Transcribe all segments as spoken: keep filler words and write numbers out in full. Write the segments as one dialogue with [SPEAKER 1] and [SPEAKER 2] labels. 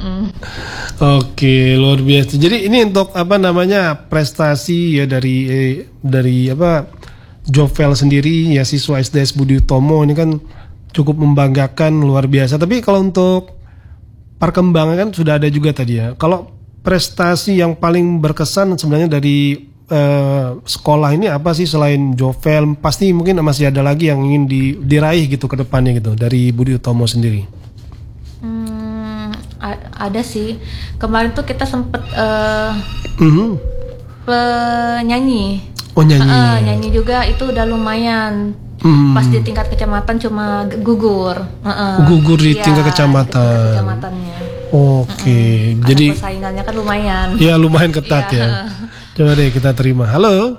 [SPEAKER 1] Oke, luar biasa. Jadi ini untuk apa namanya prestasi ya dari eh, dari apa Jovel sendiri ya, siswa S D S Budi Utomo ini kan cukup membanggakan, luar biasa. Tapi kalau untuk perkembangan kan sudah ada juga tadi ya. Kalau prestasi yang paling berkesan sebenarnya dari eh, sekolah ini apa sih selain Jovel? Pasti mungkin masih ada lagi yang ingin di, diraih gitu ke depannya gitu dari Budi Utomo sendiri.
[SPEAKER 2] Hmm, a- ada sih. Kemarin tuh kita sempet uh,
[SPEAKER 1] Mm-hmm.
[SPEAKER 2] penyanyi.
[SPEAKER 1] Oh nyanyi.
[SPEAKER 2] Uh, nyanyi juga itu udah lumayan.
[SPEAKER 1] Hmm.
[SPEAKER 2] Pas di tingkat kecamatan cuma gugur. Uh-uh.
[SPEAKER 1] Gugur di
[SPEAKER 2] Iya,
[SPEAKER 1] tingkat kecamatan.
[SPEAKER 2] di tingkat kecamatannya.
[SPEAKER 1] Oke,
[SPEAKER 2] Uh-uh.
[SPEAKER 1] jadi
[SPEAKER 2] karena persaingannya kan lumayan.
[SPEAKER 1] ya lumayan ketat
[SPEAKER 2] Iya.
[SPEAKER 1] ya. Coba deh kita terima. Halo.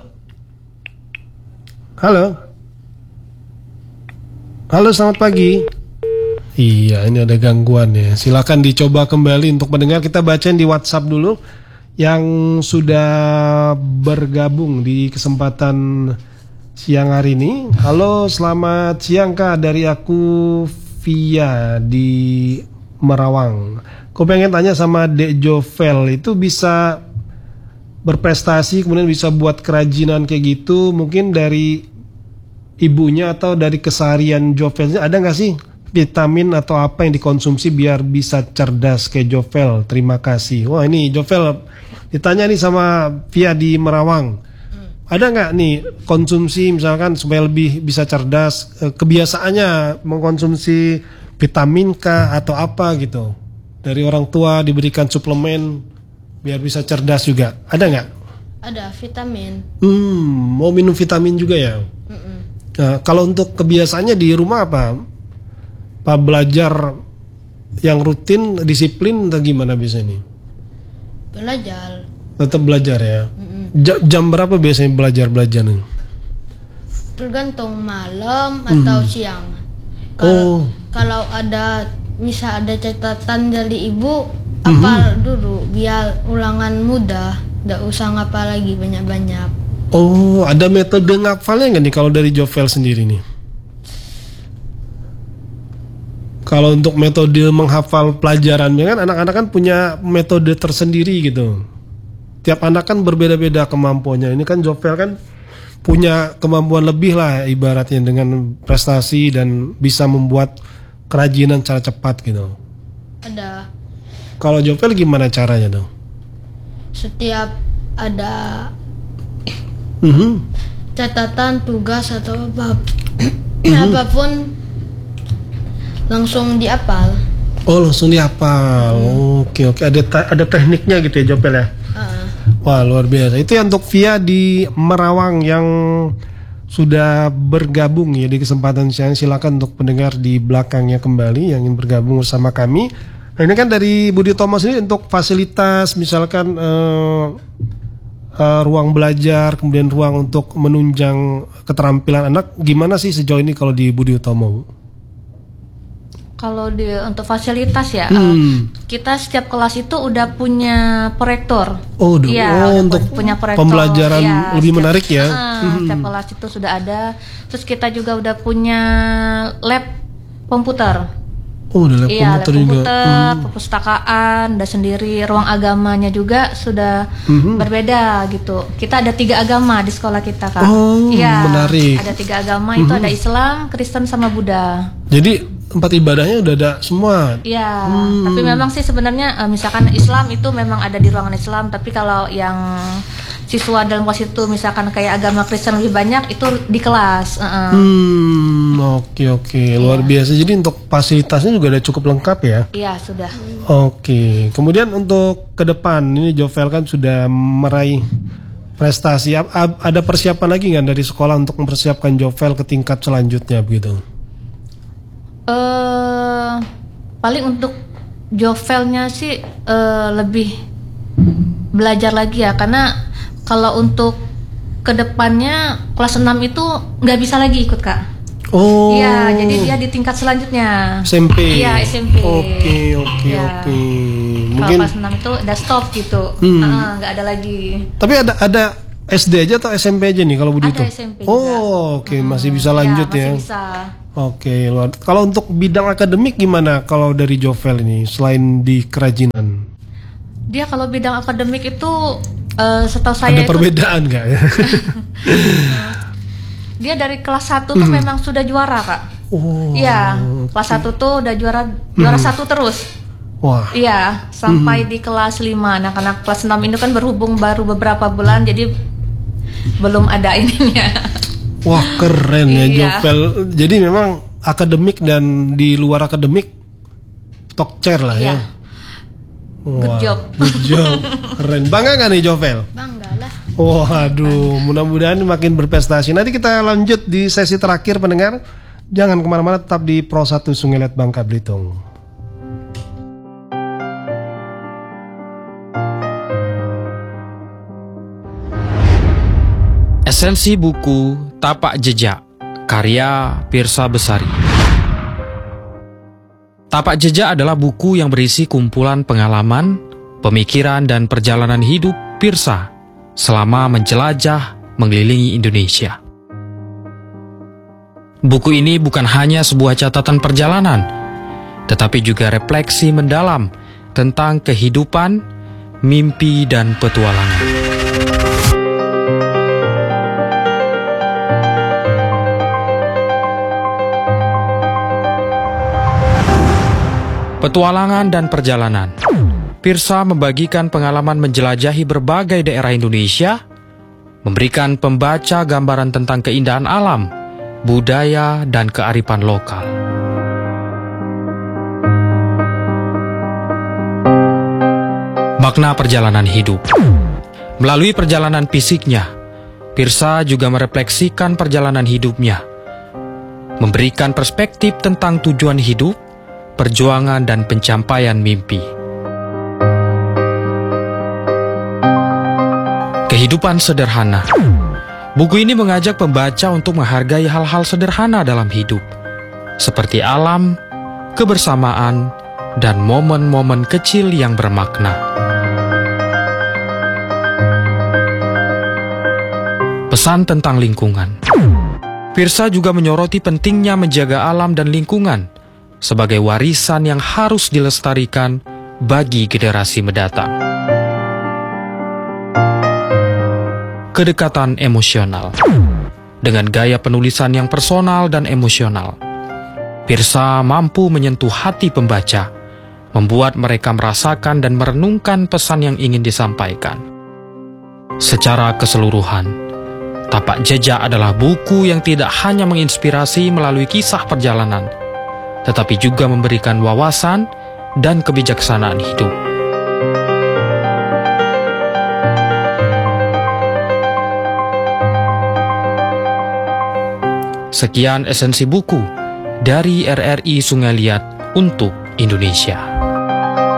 [SPEAKER 1] Halo. Halo, selamat pagi. Iya, ini ada gangguan ya. Silakan dicoba kembali untuk mendengar. Kita bacain di WhatsApp dulu yang sudah bergabung di kesempatan siang hari ini. Halo, selamat siang Kak, dari aku Via di Merawang. Aku pengen tanya sama Dek Jovel, itu bisa berprestasi kemudian bisa buat kerajinan kayak gitu, mungkin dari ibunya atau dari keseharian Jovelnya ada nggak sih vitamin atau apa yang dikonsumsi biar bisa cerdas kayak Jovel? Terima kasih. Wah, ini Jovel ditanya nih sama Via di Merawang. Ada nggak nih konsumsi misalkan supaya lebih bisa cerdas, kebiasaannya mengkonsumsi vitamin kah atau apa gitu? Dari orang tua diberikan suplemen biar bisa cerdas juga. Ada nggak?
[SPEAKER 3] Ada vitamin.
[SPEAKER 1] Hmm, mau minum vitamin juga ya?
[SPEAKER 3] Mm-mm.
[SPEAKER 1] Nah, kalau untuk kebiasaannya di rumah apa? Pak belajar yang rutin, disiplin atau gimana biasanya?
[SPEAKER 3] Belajar.
[SPEAKER 1] Tetap belajar ya. Ja- jam berapa biasanya belajar belajar nih?
[SPEAKER 3] Tergantung malam atau siang.
[SPEAKER 1] Oh.
[SPEAKER 3] Kalau kalau ada misal ada catatan dari ibu, hafal dulu biar ulangan mudah. Nggak usah ngapal lagi banyak-banyak.
[SPEAKER 1] Oh, ada metode ngapalnya nggak nih kalau dari Jovel sendiri nih? Kalau untuk metode menghafal pelajarannya kan anak-anak kan punya metode tersendiri gitu. Tiap anak kan berbeda-beda kemampuannya. Ini kan Jovel kan punya kemampuan lebih lah ibaratnya dengan prestasi dan bisa membuat kerajinan secara cepat gitu.
[SPEAKER 3] Ada
[SPEAKER 1] Kalau Jovel gimana caranya dong?
[SPEAKER 3] setiap ada
[SPEAKER 1] Mhm.
[SPEAKER 3] catatan tugas atau apa apapun langsung diapal.
[SPEAKER 1] Oh, langsung dihafal. Oke, oke. Ada ta- ada tekniknya gitu ya Jovel ya.
[SPEAKER 3] Uh,
[SPEAKER 1] Wah, luar biasa. Itu yang untuk Via di Merawang yang sudah bergabung ya di kesempatan siang. Silakan untuk pendengar di belakangnya kembali yang ingin bergabung bersama kami. Nah, ini kan dari Budi Utomo sendiri untuk fasilitas misalkan eh, eh, ruang belajar, kemudian ruang untuk menunjang keterampilan anak, gimana sih sejauh ini kalau di Budi Utomo, Bu?
[SPEAKER 2] Kalau di untuk fasilitas ya,
[SPEAKER 1] Hmm.
[SPEAKER 2] uh, kita setiap kelas itu udah punya proyektor.
[SPEAKER 1] Oh, udah.
[SPEAKER 2] Iya,
[SPEAKER 1] Oh,
[SPEAKER 2] udah
[SPEAKER 1] untuk
[SPEAKER 2] punya proyektor.
[SPEAKER 1] pembelajaran
[SPEAKER 2] Iya,
[SPEAKER 1] lebih
[SPEAKER 2] setiap-
[SPEAKER 1] menarik ya.
[SPEAKER 2] uh,
[SPEAKER 1] Hmm.
[SPEAKER 2] Setiap kelas itu sudah ada. Terus kita juga udah punya lab komputer.
[SPEAKER 1] Oh, udah lab
[SPEAKER 2] Iya, lab
[SPEAKER 1] komputer juga.
[SPEAKER 2] komputer,
[SPEAKER 1] Hmm.
[SPEAKER 2] perpustakaan, dan sendiri ruang agamanya juga sudah
[SPEAKER 1] Mhm.
[SPEAKER 2] berbeda gitu. Kita ada tiga agama di sekolah kita, Kak.
[SPEAKER 1] Oh,
[SPEAKER 2] Iya,
[SPEAKER 1] menarik.
[SPEAKER 2] ada tiga agama itu ada Islam, Kristen, sama Buddha.
[SPEAKER 1] Jadi tempat ibadahnya udah ada semua.
[SPEAKER 2] Iya,
[SPEAKER 1] Hmm.
[SPEAKER 2] tapi memang sih sebenarnya eh, misalkan Islam itu memang ada di ruangan Islam, tapi kalau yang siswa dalam kelas itu misalkan kayak agama Kristen lebih banyak itu di kelas. uh-uh.
[SPEAKER 1] Hmm, oke oke, luar biasa. Jadi untuk fasilitasnya juga udah cukup lengkap ya.
[SPEAKER 2] Iya, sudah.
[SPEAKER 1] Oke, kemudian untuk ke depan ini Jovel kan sudah meraih prestasi. A- a- Ada persiapan lagi nggak dari sekolah untuk mempersiapkan Jovel ke tingkat selanjutnya begitu?
[SPEAKER 2] Eh paling untuk Jovelnya sih eh, lebih belajar lagi ya, karena kalau untuk kedepannya kelas enam itu nggak bisa lagi ikut, Kak.
[SPEAKER 1] Oh,
[SPEAKER 2] Iya, jadi dia di tingkat selanjutnya.
[SPEAKER 1] S M P.
[SPEAKER 2] Iya, S M P.
[SPEAKER 1] Oke oke
[SPEAKER 2] Iya.
[SPEAKER 1] oke.
[SPEAKER 2] Kalau
[SPEAKER 1] Mungkin.
[SPEAKER 2] kelas enam itu udah stop gitu.
[SPEAKER 1] Hmm.
[SPEAKER 2] Ah, nggak ada lagi.
[SPEAKER 1] Tapi ada ada S D aja atau S M P aja nih kalau begitu?
[SPEAKER 2] Ada S M P juga.
[SPEAKER 1] Oh, oke,
[SPEAKER 2] Hmm,
[SPEAKER 1] masih bisa
[SPEAKER 2] iya,
[SPEAKER 1] lanjut
[SPEAKER 2] masih
[SPEAKER 1] ya.
[SPEAKER 2] bisa.
[SPEAKER 1] Oke, luar. Kalau untuk bidang akademik gimana kalau dari Jovel ini selain di kerajinan?
[SPEAKER 2] Dia kalau bidang akademik itu uh, setahu saya
[SPEAKER 1] Ada
[SPEAKER 2] itu
[SPEAKER 1] perbedaan nggak ya?
[SPEAKER 2] dia dari kelas satu tuh
[SPEAKER 1] Hmm.
[SPEAKER 2] memang sudah juara, Kak.
[SPEAKER 1] Oh,
[SPEAKER 2] Iya, kelas satu tuh udah juara juara
[SPEAKER 1] Hmm.
[SPEAKER 2] satu terus.
[SPEAKER 1] wah,
[SPEAKER 2] Iya, sampai di kelas lima. Nah, karena kelas enam ini kan berhubung baru beberapa bulan jadi belum ada ininya.
[SPEAKER 1] wah keren ya
[SPEAKER 2] Iya.
[SPEAKER 1] Jovel. Jadi memang akademik dan di luar akademik talk chair lah ya.
[SPEAKER 2] Iya. Good
[SPEAKER 1] Wah,
[SPEAKER 2] job.
[SPEAKER 1] Good job. Keren. Bangga nggak nih Jovel?
[SPEAKER 3] Bangga lah.
[SPEAKER 1] Waduh, mudah-mudahan makin berprestasi. Nanti kita lanjut di sesi terakhir pendengar. Jangan kemana-mana, tetap di Pro satu Sungai Liat Bangka Belitung.
[SPEAKER 4] Esensi buku Tapak Jejak, karya Pirsa Besari. Tapak Jejak adalah buku yang berisi kumpulan pengalaman, pemikiran, dan perjalanan hidup Pirsa selama menjelajah mengelilingi Indonesia. Buku ini bukan hanya sebuah catatan perjalanan, tetapi juga refleksi mendalam tentang kehidupan, mimpi, dan petualangan. Petualangan dan perjalanan. Pirsa membagikan pengalaman menjelajahi berbagai daerah Indonesia, memberikan pembaca gambaran tentang keindahan alam, budaya, dan kearifan lokal. Makna perjalanan hidup. Melalui perjalanan fisiknya, Pirsa juga merefleksikan perjalanan hidupnya, memberikan perspektif tentang tujuan hidup, perjuangan, dan pencapaian mimpi. Kehidupan sederhana. Buku ini mengajak pembaca untuk menghargai hal-hal sederhana dalam hidup, seperti alam, kebersamaan, dan momen-momen kecil yang bermakna. Pesan tentang lingkungan. Pirsa juga menyoroti pentingnya menjaga alam dan lingkungan sebagai warisan yang harus dilestarikan bagi generasi mendatang. Kedekatan emosional. Dengan gaya penulisan yang personal dan emosional, Pirsa mampu menyentuh hati pembaca, membuat mereka merasakan dan merenungkan pesan yang ingin disampaikan. Secara keseluruhan, Tapak Jejak adalah buku yang tidak hanya menginspirasi melalui kisah perjalanan, tetapi juga memberikan wawasan dan kebijaksanaan hidup. Sekian esensi buku dari R R I Sungai Liat untuk Indonesia.